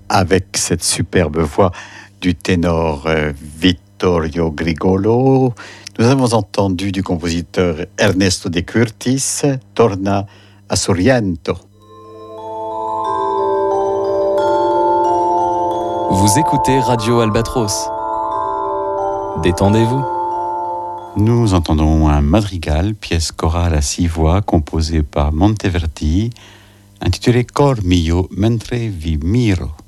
avec cette superbe voix du ténor Vittorio Grigolo. Nous avons entendu du compositeur Ernesto De Curtis, Torna a Sorrento. Vous écoutez Radio Albatros. Détendez-vous. Nous entendons un madrigal, pièce chorale à 6 voix, composée par Monteverdi, intitulée Cor mio mentre vi miro.